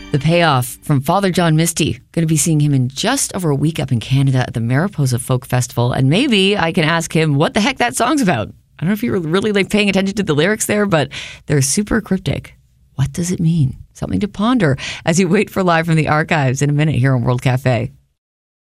The Payoff from Father John Misty. Going to be seeing him in just over a week up in Canada at the Mariposa Folk Festival. And maybe I can ask him what the heck that song's about. I don't know if you were really paying attention to the lyrics there, but they're super cryptic. What does it mean? Something to ponder as you wait for Live from the Archives in a minute here on World Cafe.